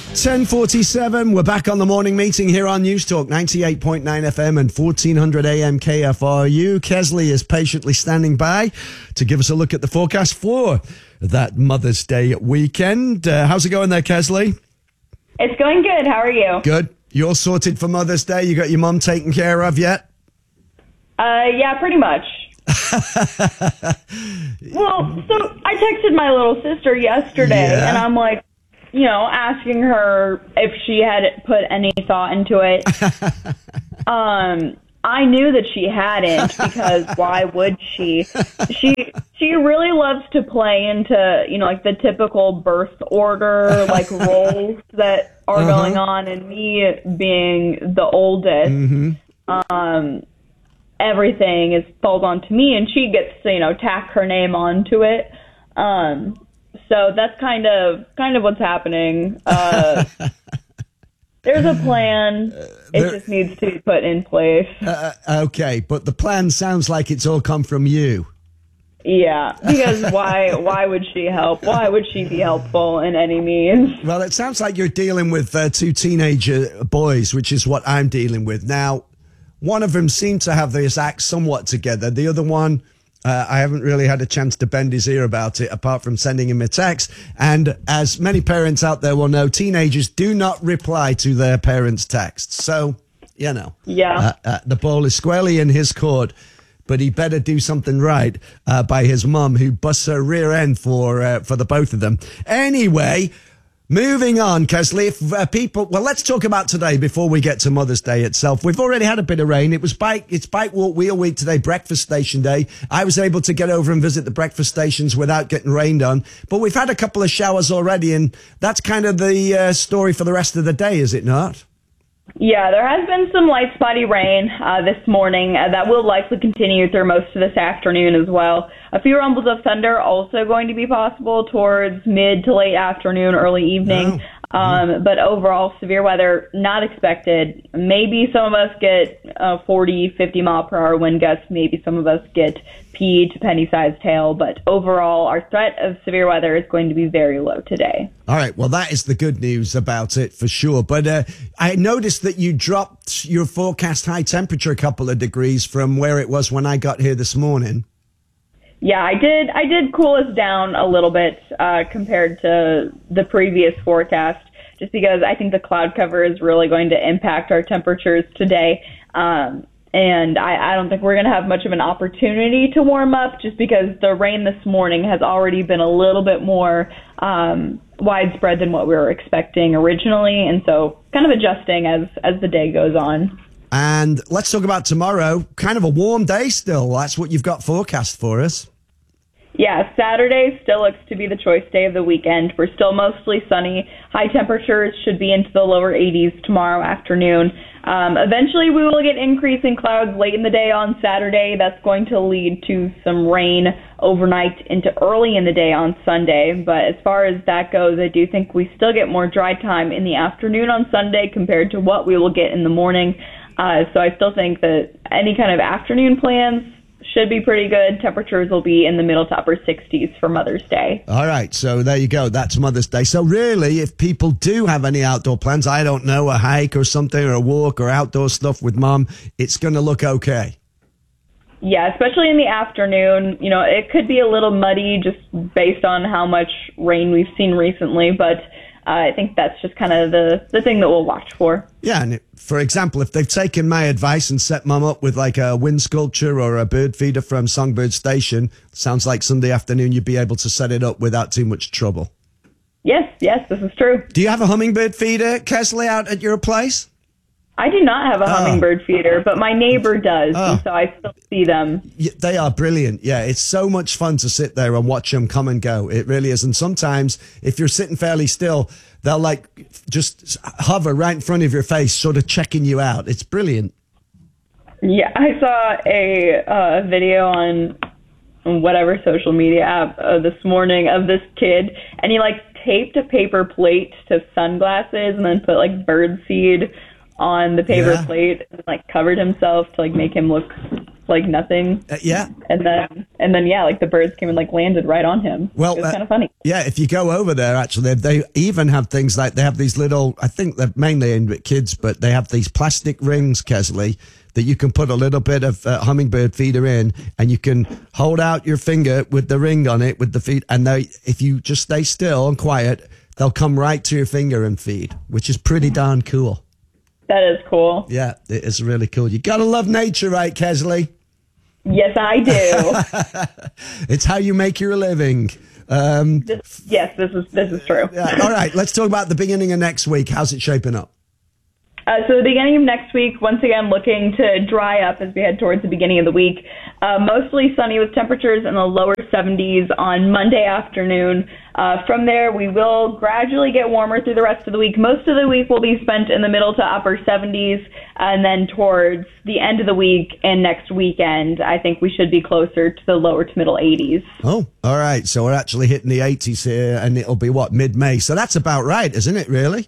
10:47. We're back on the morning meeting here on News Talk 98.9 FM and 1400 AM KFRU. Kesley is patiently standing by to give us a look at the forecast for that Mother's Day weekend. How's it going there, Kesley? It's going good. How are you? Good. You all sorted for Mother's Day? You got your mum taken care of yet? Yeah, pretty much. Well, so I texted my little sister yesterday, and I'm like, asking her if she had put any thought into it. I knew that she hadn't, because why would she? She really loves to play into, like the typical birth order, like roles that are going on, and me being the oldest, everything falls onto me, and she gets to, tack her name onto it. So that's kind of what's happening. There's a plan. It just needs to be put in place. Okay, but the plan sounds like it's all come from you. Yeah, because why would she help? Why would she be helpful in any means? Well, it sounds like you're dealing with two teenager boys, which is what I'm dealing with. Now, one of them seemed to have this act somewhat together. The other one, I haven't really had a chance to bend his ear about it, apart from sending him a text. And as many parents out there will know, teenagers do not reply to their parents' texts. So, the ball is squarely in his court. But he better do something right by his mum, who busts her rear end for the both of them. Anyway, moving on, Kesley, let's talk about today before we get to Mother's Day itself. We've already had a bit of rain. It's Bike Walk Wheel Week today, breakfast station day. I was able to get over and visit the breakfast stations without getting rained on. But we've had a couple of showers already, and that's kind of the story for the rest of the day, is it not? Yeah, there has been some light spotty rain this morning that will likely continue through most of this afternoon as well. A few rumbles of thunder also going to be possible towards mid to late afternoon, early evening. But overall, severe weather not expected. Maybe some of us get 40, 50 mile per hour wind gusts. Maybe some of us get pea to penny-sized hail. But overall, our threat of severe weather is going to be very low today. All right. Well, that is the good news about it for sure. But I noticed that you dropped your forecast high temperature a couple of degrees from where it was when I got here this morning. Yeah, I did cool us down a little bit compared to the previous forecast, just because I think the cloud cover is really going to impact our temperatures today. And I don't think we're going to have much of an opportunity to warm up, just because the rain this morning has already been a little bit more widespread than what we were expecting originally. And so kind of adjusting as the day goes on. And let's talk about tomorrow. Kind of a warm day still. That's what you've got forecast for us. Yeah, Saturday still looks to be the choice day of the weekend. We're still mostly sunny. High temperatures should be into the lower 80s tomorrow afternoon. Eventually, we will get increasing clouds late in the day on Saturday. That's going to lead to some rain overnight into early in the day on Sunday. But as far as that goes, I do think we still get more dry time in the afternoon on Sunday compared to what we will get in the morning. So I still think that any kind of afternoon plans should be pretty good. Temperatures will be in the middle to upper 60s for Mother's Day. All right, so there you go. That's Mother's Day. So really, if people do have any outdoor plans, I don't know, a hike or something, or a walk or outdoor stuff with Mom, it's going to look okay. Yeah, especially in the afternoon. It could be a little muddy just based on how much rain we've seen recently, but I think that's just kind of the thing that we'll watch for. Yeah, and for example, if they've taken my advice and set Mum up with like a wind sculpture or a bird feeder from Songbird Station, sounds like Sunday afternoon you'd be able to set it up without too much trouble. Yes, this is true. Do you have a hummingbird feeder, Kesley, out at your place? I do not have a hummingbird feeder, but my neighbor does, and so I still see them. Yeah, they are brilliant. Yeah, it's so much fun to sit there and watch them come and go. It really is. And sometimes, if you're sitting fairly still, they'll like just hover right in front of your face, sort of checking you out. It's brilliant. Yeah, I saw a video on whatever social media app this morning of this kid, and he like taped a paper plate to sunglasses and then put like bird seed on the paper plate and like covered himself to like make him look like nothing. Yeah. And then yeah, like the birds came and like landed right on him. Well, it was kind of funny. Yeah, if you go over there, actually, they even have things like they have these little, I think they're mainly aimed at kids, but they have these plastic rings, Kesley, that you can put a little bit of hummingbird feeder in, and you can hold out your finger with the ring on it with the feed, and if you just stay still and quiet, they'll come right to your finger and feed, which is pretty darn cool. That is cool. Yeah, it is really cool. You gotta love nature, right, Kesley? Yes, I do. It's how you make your living. Yes, this is true. Yeah. All right, let's talk about the beginning of next week. How's it shaping up? So the beginning of next week, once again, looking to dry up as we head towards the beginning of the week. Mostly sunny with temperatures in the lower 70s on Monday afternoon. From there, we will gradually get warmer through the rest of the week. Most of the week will be spent in the middle to upper 70s, and then towards the end of the week and next weekend, I think we should be closer to the lower to middle 80s. Oh, all right. So we're actually hitting the 80s here, and it'll be, mid-May? So that's about right, isn't it, really?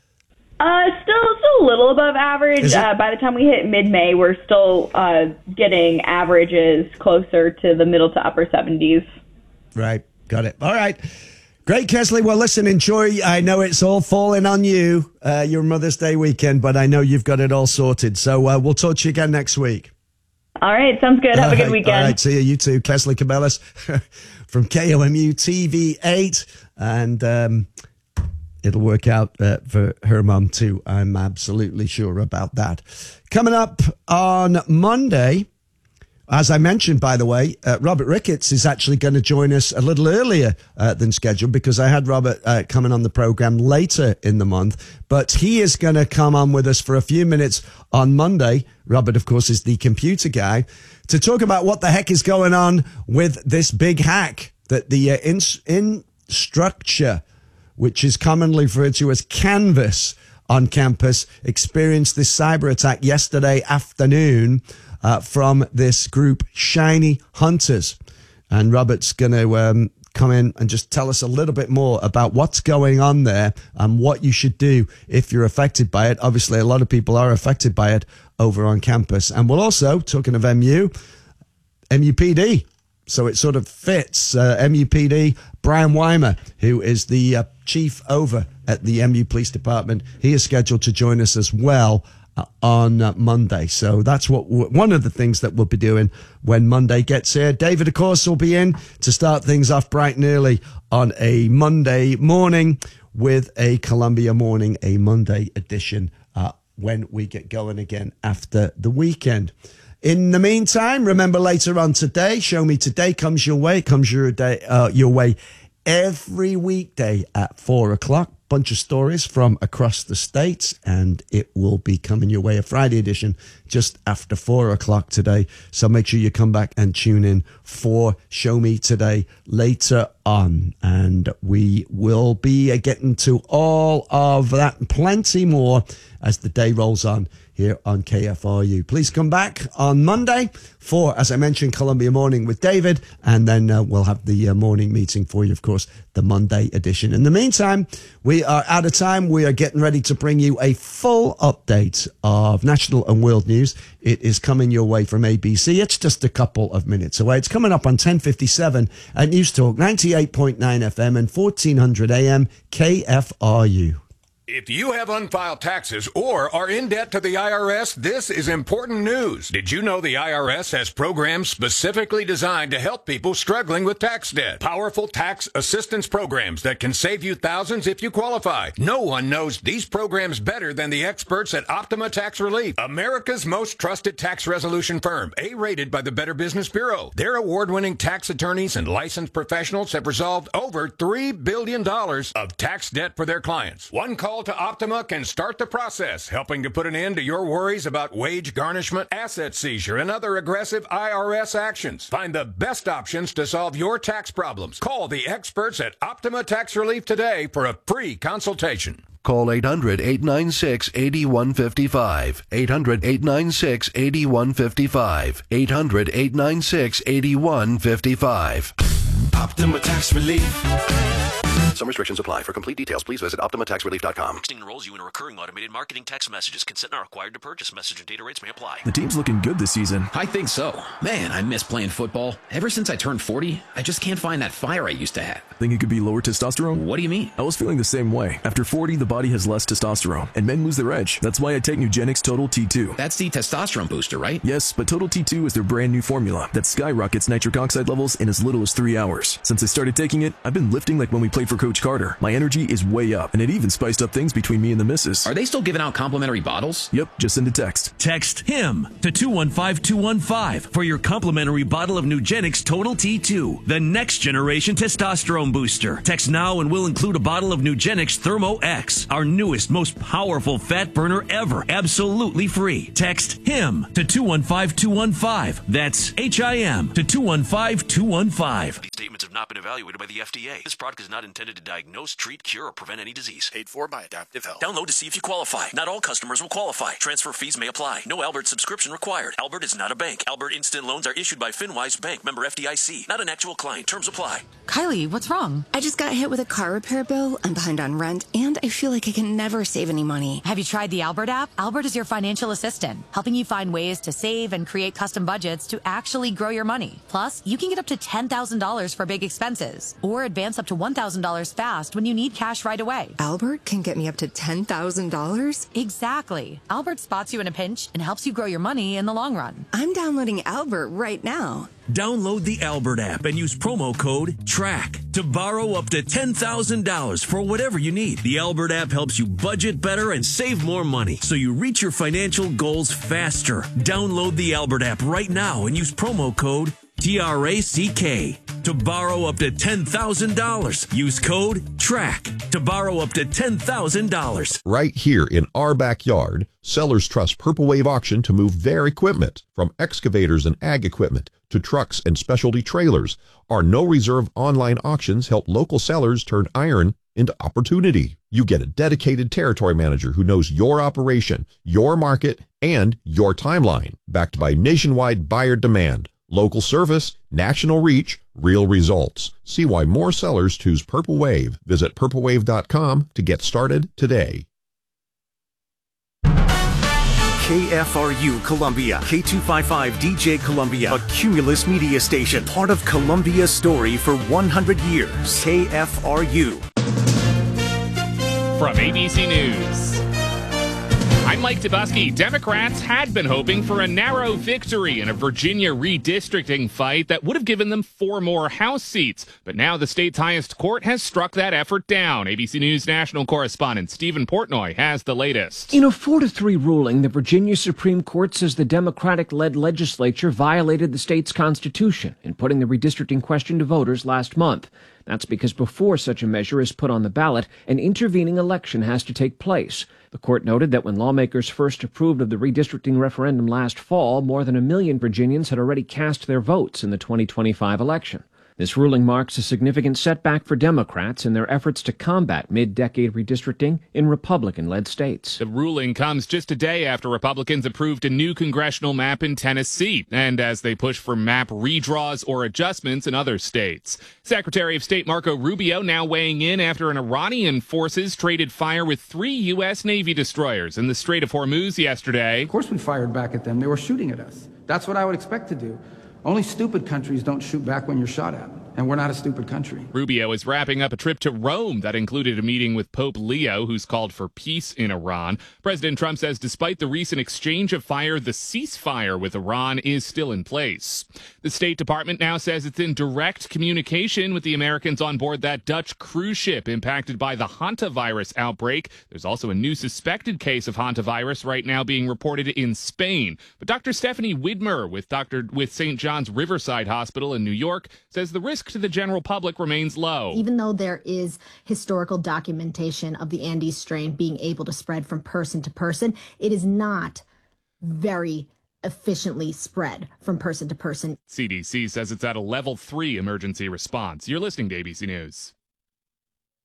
Still a little above average. By the time we hit mid-May, we're still getting averages closer to the middle to upper 70s. Right. Got it. All right. Great, Kesley. Well, listen, enjoy. I know it's all falling on you, your Mother's Day weekend, but I know you've got it all sorted. So we'll talk to you again next week. All right. Sounds good. Have a good weekend. All right. See you. You too. Kesley Cabellas from KOMU TV8. And it'll work out for her mum too. I'm absolutely sure about that. Coming up on Monday, as I mentioned, by the way, Robert Ricketts is actually going to join us a little earlier than scheduled, because I had Robert coming on the program later in the month, but he is going to come on with us for a few minutes on Monday. Robert, of course, is the computer guy, to talk about what the heck is going on with this big hack that the Instructure, which is commonly referred to as Canvas on campus, experienced this cyber attack yesterday afternoon from this group, Shiny Hunters. And Robert's going to come in and just tell us a little bit more about what's going on there and what you should do if you're affected by it. Obviously, a lot of people are affected by it over on campus. And we'll also, talking of MUPD, so it sort of fits. MUPD, Brian Weimer, who is the chief over at the MU Police Department, he is scheduled to join us as well on Monday. So that's one of the things that we'll be doing when Monday gets here. David, of course, will be in to start things off bright and early on a Monday morning with a Columbia Morning, a Monday edition, when we get going again after the weekend. In the meantime, remember, later on today, Show Me Today comes your way. It comes your way every weekday at 4:00. Bunch of stories from across the states, and it will be coming your way, a Friday edition, just after 4:00 today. So make sure you come back and tune in for Show Me Today later on. And we will be getting to all of that and plenty more as the day rolls on here on KFRU. Please come back on Monday for, as I mentioned, Columbia Morning with David, and then we'll have the morning meeting for you, of course, the Monday edition. In the meantime, we are out of time. We are getting ready to bring you a full update of national and world news. It is coming your way from ABC. It's just a couple of minutes away. It's coming up on 10:57 at News Talk 98.9 FM and 1400 AM KFRU. If you have unfiled taxes or are in debt to the IRS, this is important news. Did you know the IRS has programs specifically designed to help people struggling with tax debt? Powerful tax assistance programs that can save you thousands if you qualify. No one knows these programs better than the experts at Optima Tax Relief, America's most trusted tax resolution firm, A-rated by the Better Business Bureau. Their award-winning tax attorneys and licensed professionals have resolved over $3 billion of tax debt for their clients. One call to Optima can start the process, helping to put an end to your worries about wage garnishment, asset seizure, and other aggressive IRS actions. Find the best options to solve your tax problems. Call the experts at Optima Tax Relief today for a free consultation. Call 800-896-8155. 800-896-8155. 800-896-8155. Optima Tax Relief. Some restrictions apply. For complete details, please visit OptimaTaxRelief.com. Texting enrolls you in a recurring automated marketing text messages. Consent not required to purchase. Message and data rates may apply. The team's looking good this season. I think so. Man, I miss playing football. Ever since I turned 40, I just can't find that fire I used to have. Think it could be lower testosterone? What do you mean? I was feeling the same way. After 40, the body has less testosterone, and men lose their edge. That's why I take Nugenix Total T2. That's the testosterone booster, right? Yes, but Total T2 is their brand new formula that skyrockets nitric oxide levels in as little as 3 hours. Since I started taking it, I've been lifting like when we played for Coach Carter. My energy is way up, and it even spiced up things between me and the missus. Are they still giving out complimentary bottles? Yep, just send a text. Text HIM to 215215 for your complimentary bottle of Nugenix Total T2, the next generation testosterone booster. Text now and we'll include a bottle of Nugenix Thermo X, our newest, most powerful fat burner ever, absolutely free. Text HIM to 215215. That's HIM to 215215. These statements have not been evaluated by the FDA. This product is not intended to diagnose, treat, cure, or prevent any disease. Paid for by Adaptive Health. Download to see if you qualify. Not all customers will qualify. Transfer fees may apply. No Albert subscription required. Albert is not a bank. Albert Instant Loans are issued by FinWise Bank, member FDIC. Not an actual client. Terms apply. Kylie, what's wrong? I just got hit with a car repair bill. I'm behind on rent, and I feel like I can never save any money. Have you tried the Albert app? Albert is your financial assistant, helping you find ways to save and create custom budgets to actually grow your money. Plus, you can get up to $10,000 for big expenses, or advance up to $1,000 fast when you need cash right away. Albert can get me up to $10,000? Exactly. Albert spots you in a pinch and helps you grow your money in the long run. I'm downloading Albert right now. Download the Albert app and use promo code TRACK to borrow up to $10,000 for whatever you need. The Albert app helps you budget better and save more money so you reach your financial goals faster. Download the Albert app right now and use promo code TRACK to borrow up to $10,000. Use code TRACK to borrow up to $10,000. Right here in our backyard, sellers trust Purple Wave Auction to move their equipment. From excavators and ag equipment to trucks and specialty trailers, our no-reserve online auctions help local sellers turn iron into opportunity. You get a dedicated territory manager who knows your operation, your market, and your timeline, backed by nationwide buyer demand. Local service, national reach, real results. See why more sellers choose Purple Wave. Visit purplewave.com to get started today. KFRU Columbia, K255DJ Columbia, a Cumulus media station, part of Columbia's story for 100 years. KFRU. From ABC News, I'm Mike Tobuski. Democrats had been hoping for a narrow victory in a Virginia redistricting fight that would have given them 4 more House seats. But now the state's highest court has struck that effort down. ABC News national correspondent Stephen Portnoy has the latest. In a 4-3 ruling, the Virginia Supreme Court says the Democratic-led legislature violated the state's constitution in putting the redistricting question to voters last month. That's because before such a measure is put on the ballot, an intervening election has to take place. The court noted that when lawmakers first approved of the redistricting referendum last fall, more than 1 million Virginians had already cast their votes in the 2025 election. This ruling marks a significant setback for Democrats in their efforts to combat mid-decade redistricting in Republican-led states. The ruling comes just a day after Republicans approved a new congressional map in Tennessee, and as they push for map redraws or adjustments in other states. Secretary of State Marco Rubio now weighing in after an Iranian forces traded fire with 3 U.S. Navy destroyers in the Strait of Hormuz yesterday. Of course we fired back at them. They were shooting at us. That's what I would expect to do. Only stupid countries don't shoot back when you're shot at. And we're not a stupid country. Rubio is wrapping up a trip to Rome that included a meeting with Pope Leo, who's called for peace in Iran. President Trump says despite the recent exchange of fire, the ceasefire with Iran is still in place. The State Department now says it's in direct communication with the Americans on board that Dutch cruise ship impacted by the hantavirus outbreak. There's also a new suspected case of hantavirus right now being reported in Spain. But Dr. Stephanie Widmer with St. John's Riverside Hospital in New York says the risk to the general public remains low. Even though there is historical documentation of the Andes strain being able to spread from person to person, it is not very efficiently spread from person to person. CDC says it's at a level 3 emergency response. You're listening to ABC News.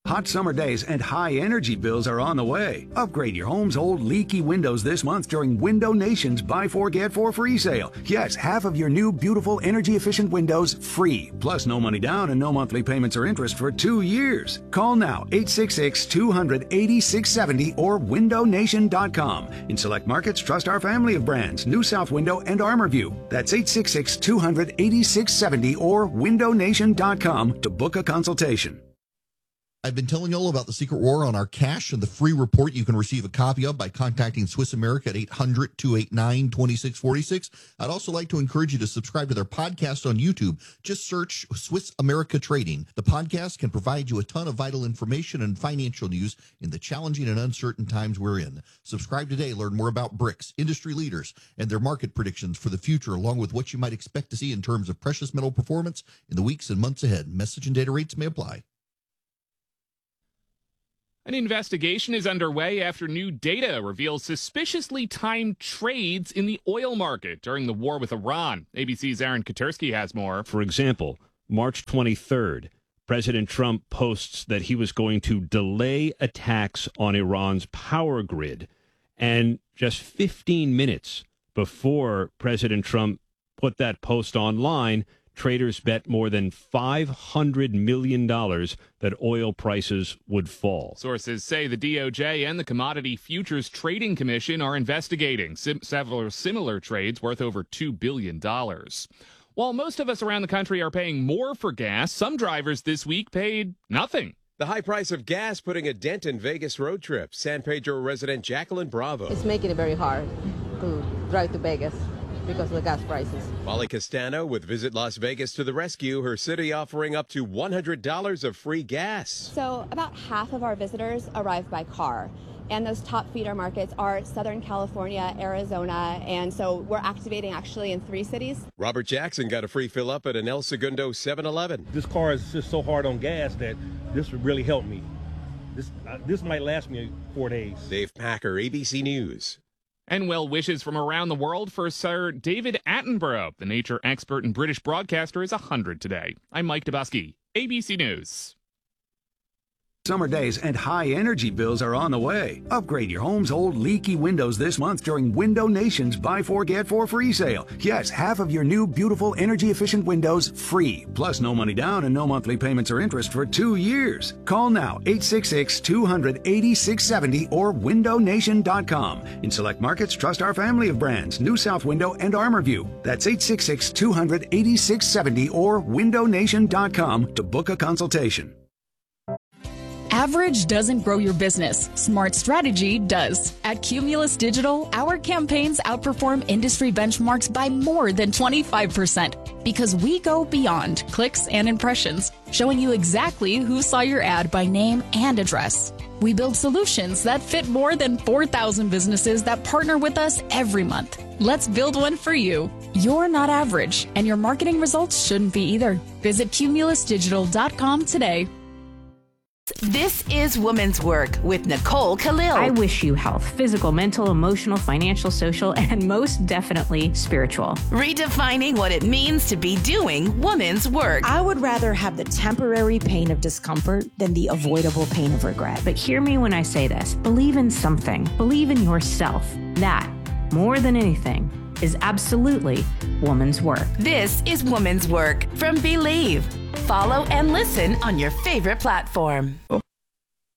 Hot summer days and high energy bills are on the way. Upgrade your home's old leaky windows this month during Window Nation's Buy 4 Get 4 free sale. Yes, half of your new beautiful energy efficient windows free. Plus no money down and no monthly payments or interest for 2 years. Call now 866-200-8670 or windownation.com. In select markets, trust our family of brands, New South Window and ArmorView. That's 866-200-8670 or windownation.com to book a consultation. I've been telling you all about the Secret War on our cash and the free report you can receive a copy of by contacting Swiss America at 800-289-2646. I'd also like to encourage you to subscribe to their podcast on YouTube. Just search Swiss America Trading. The podcast can provide you a ton of vital information and financial news in the challenging and uncertain times we're in. Subscribe today. Learn more about BRICS, industry leaders, and their market predictions for the future, along with what you might expect to see in terms of precious metal performance in the weeks and months ahead. Message and data rates may apply. An investigation is underway after new data reveals suspiciously timed trades in the oil market during the war with Iran. ABC's Aaron Katersky has more. For example, March 23rd, President Trump posts that he was going to delay attacks on Iran's power grid. And just 15 minutes before President Trump put that post online, traders bet more than $500 million that oil prices would fall. Sources say the DOJ and the Commodity Futures Trading Commission are investigating several similar trades worth over $2 billion. While most of us around the country are paying more for gas, some drivers this week paid nothing. The high price of gas putting a dent in Vegas road trips. San Pedro resident Jacqueline Bravo. It's making it very hard to drive to Vegas because of the gas prices. Molly Castano with Visit Las Vegas to the rescue, her city offering up to $100 of free gas. So about half of our visitors arrive by car, and those top feeder markets are Southern California, Arizona, and so we're activating actually in 3 cities. Robert Jackson got a free fill up at an El Segundo 7-Eleven. This car is just so hard on gas that this would really help me. This might last me 4 days. Dave Packer, ABC News. And well wishes from around the world for Sir David Attenborough. The nature expert and British broadcaster is 100 today. I'm Mike Dubusky, ABC News. Summer days and high energy bills are on the way. Upgrade your home's old leaky windows this month during Window Nation's Buy 4 Get 4 free sale. Yes, half of your new beautiful energy efficient windows free. Plus no money down and no monthly payments or interest for 2 years. Call now 866-200-8670 or windownation.com. In select markets, trust our family of brands, New South Window and ArmorView. That's 866-200-8670 or windownation.com to book a consultation. Average doesn't grow your business. Smart strategy does. At Cumulus Digital, our campaigns outperform industry benchmarks by more than 25% because we go beyond clicks and impressions, showing you exactly who saw your ad by name and address. We build solutions that fit more than 4,000 businesses that partner with us every month. Let's build one for you. You're not average, and your marketing results shouldn't be either. Visit cumulusdigital.com today. This is Women's Work with Nicole Khalil. I wish you health, physical, mental, emotional, financial, social, and most definitely spiritual. Redefining what it means to be doing women's work. I would rather have the temporary pain of discomfort than the avoidable pain of regret. But hear me when I say this. Believe in something. Believe in yourself. That, more than anything, is absolutely woman's work. This is Woman's Work from Believe. Follow and listen on your favorite platform.